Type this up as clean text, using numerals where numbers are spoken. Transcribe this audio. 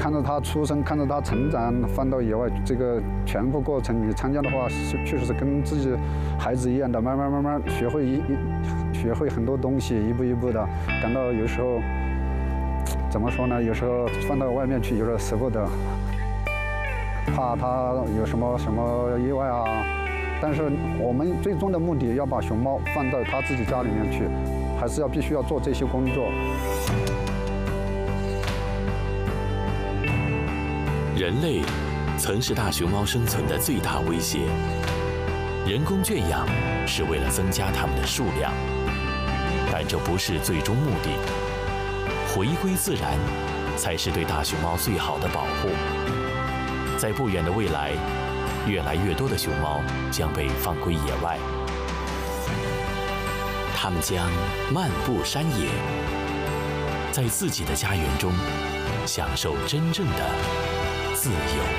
看着它出生，看着它成长，放到野外，这个全部过程你参加的话，确实是跟自己孩子一样的，慢慢学会很多东西，一步一步的，感到有时候怎么说呢？有时候放到外面去有点舍不得，怕它有什么意外啊。但是我们最终的目的要把熊猫放到它自己家里面去，还是必须要做这些工作。 人类曾是大熊猫生存的最大威胁。人工圈养是为了增加它们的数量，但这不是最终目的。回归自然才是对大熊猫最好的保护。在不远的未来，越来越多的熊猫将被放归野外，它们将漫步山野，在自己的家园中享受真正的自由。